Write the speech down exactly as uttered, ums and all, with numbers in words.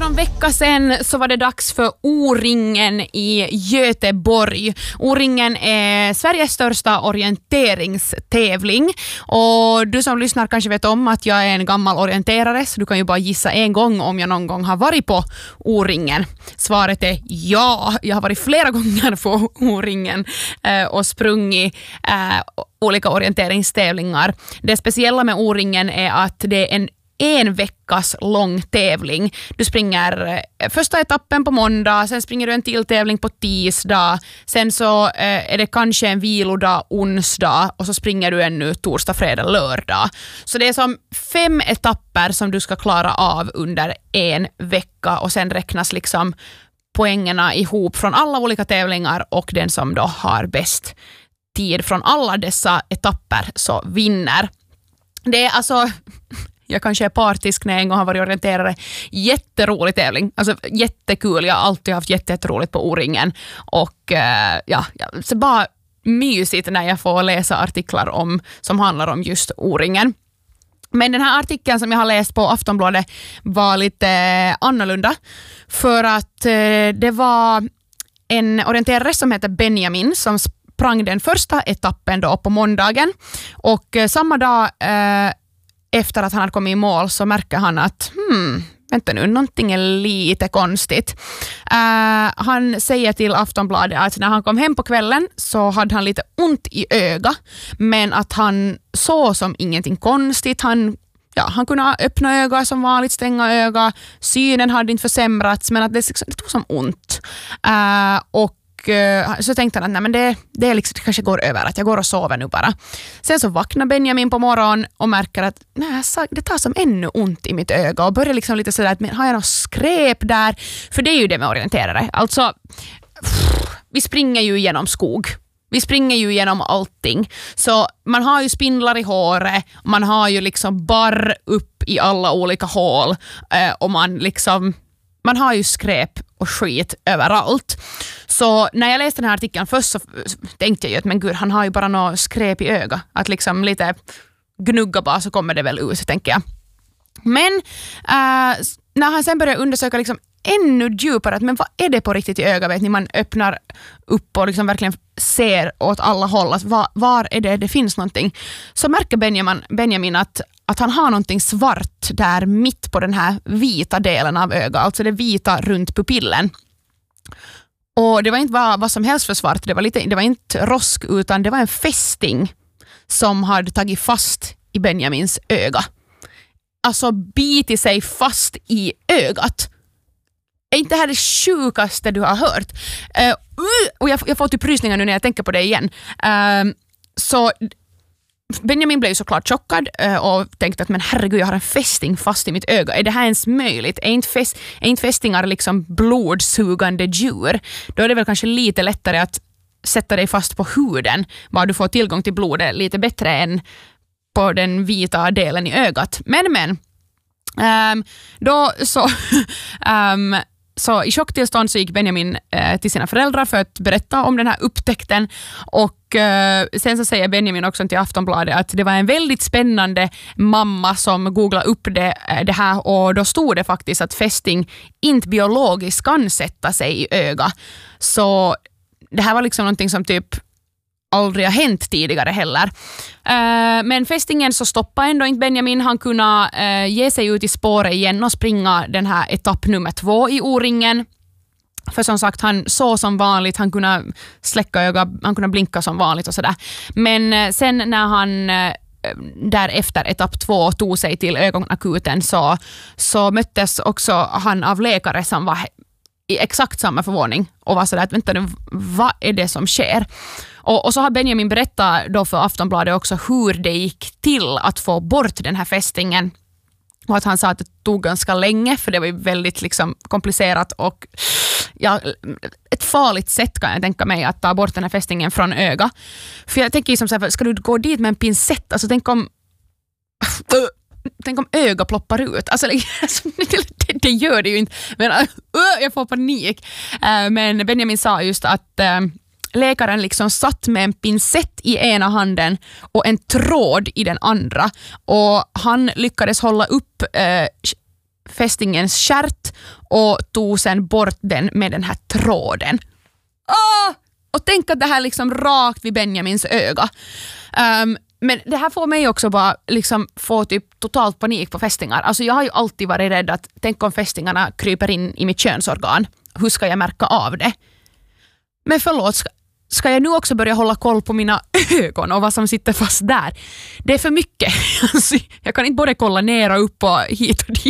någon vecka sedan så var det dags för O-ringen i Göteborg. O-ringen är Sveriges största orienteringstävling och du som lyssnar kanske vet om att jag är en gammal orienterare, så du kan ju bara gissa en gång om jag någon gång har varit på O-ringen. Svaret är ja, jag har varit flera gånger på O-ringen eh, och sprungit eh, olika orienteringstävlingar. Det speciella med O-ringen är att det är en en veckas lång tävling. Du springer första etappen på måndag, sen springer du en till tävling på tisdag, sen så eh, är det kanske en vilodag onsdag och så springer du ännu torsdag, fredag, lördag. Så det är som fem etapper som du ska klara av under en vecka och sen räknas liksom poängerna ihop från alla olika tävlingar och den som då har bäst tid från alla dessa etapper så vinner. Det är alltså... Jag kanske är partisk när jag en gång har varit orienterare. Jätterolig tävling. Alltså jättekul. Jag har alltid haft jätteroligt på O-ringen. Och uh, ja, så bara mysigt när jag får läsa artiklar om, som handlar om just O-ringen. Men den här artikeln som jag har läst på Aftonbladet var lite annorlunda. För att uh, det var en orienterare som heter Benjamin som sprang den första etappen då på måndagen. Och uh, samma dag... Uh, Efter att han hade kommit i mål så märker han att hmm, vänta nu, någonting är lite konstigt. Uh, han säger till Aftonbladet att när han kom hem på kvällen så hade han lite ont i öga, men att han såg som ingenting konstigt. Han, ja, han kunde öppna öga som vanligt, stänga öga. Synen hade inte försämrats, men att det, det tog som ont. Uh, och så tänkte han att nej, men det, det, är liksom, det kanske går över, att jag går och sover nu bara. Sen så vaknar Benjamin på morgonen och märker att nej, det tar som ännu ont i mitt öga och börjar liksom lite sådär att men, har jag något skräp där? För det är ju det med orienterare. Alltså, pff, vi springer ju genom skog. Vi springer ju genom allting. Så man har ju spindlar i håret, man har ju liksom barr upp i alla olika hål och man liksom man har ju skräp och skit överallt. Så när jag läste den här artikeln först så tänkte jag ju att men gud, han har ju bara något skräp i öga. Att liksom lite gnugga bara så kommer det väl ut, tänker jag. Men äh, när han sen började undersöka liksom ännu djupare att men vad är det på riktigt i öga, vet ni, man öppnar upp och liksom verkligen ser åt alla håll att var, var är det det finns någonting, så märker Benjamin, Benjamin att, att han har någonting svart där mitt på den här vita delen av ögat, alltså det vita runt pupillen. Och det var inte vad, vad som helst för svart, det var, lite, det var inte rosk utan det var en fästing som hade tagit fast i Benjamins öga. Alltså bitit sig fast i ögat. Är inte det här det sjukaste du har hört? Uh, och jag, jag får typ rysningar nu när jag tänker på det igen. Uh, så Benjamin blev ju såklart chockad uh, och tänkte att men herregud, jag har en fästing fast i mitt öga. Är det här ens möjligt? Är inte, fäst, är inte fästingar liksom blodsugande djur? Då är det väl kanske lite lättare att sätta dig fast på huden. Bara du får tillgång till blodet lite bättre än på den vita delen i ögat. Men men, um, då så... um, Så i chocktillstånd så gick Benjamin eh, till sina föräldrar för att berätta om den här upptäckten och eh, sen så säger Benjamin också till Aftonbladet att det var en väldigt spännande mamma som googlade upp det, det här och då stod det faktiskt att fästing inte biologiskt kan sätta sig i öga. Så det här var liksom någonting som typ aldrig har hänt tidigare heller. Uh, men fästingen så stoppade ändå inte Benjamin. Han kunde uh, ge sig ut i spåret igen och springa den här etapp nummer två i O-ringen. För som sagt, han såg som vanligt, han kunde släcka öga, han kunde blinka som vanligt och sådär. Men uh, sen när han uh, därefter etapp två tog sig till ögonakuten så, så möttes också han av läkare som var i exakt samma förvåning och var sådär att vänta nu, vad är det som sker? Och, och så har Benjamin berättat då för Aftonbladet också hur det gick till att få bort den här fästingen. Och att han sa att det tog ganska länge för det var ju väldigt liksom komplicerat och ja, ett farligt sätt kan jag tänka mig att ta bort den här fästingen från öga. För jag tänker som så här, ska du gå dit med en pincett? Alltså tänk om tänk om öga ploppar ut. Alltså det, det gör det ju inte. Men uh, jag får panik. Uh, men Benjamin sa just att uh, läkaren liksom satt med en pincett i ena handen och en tråd i den andra och han lyckades hålla upp eh, fästingens stjärt och tog sen bort den med den här tråden. Åh! Och tänk att det här liksom rakt vid Benjamins öga. Um, men det här får mig också bara liksom få typ totalt panik på fästingar. Alltså jag har ju alltid varit rädd att tänk om fästingarna kryper in i mitt könsorgan. Hur ska jag märka av det? Men förlåt, ska, ska jag nu också börja hålla koll på mina ögon och vad som sitter fast där? Det är för mycket. Alltså, jag kan inte både kolla ner och upp och hit och dit.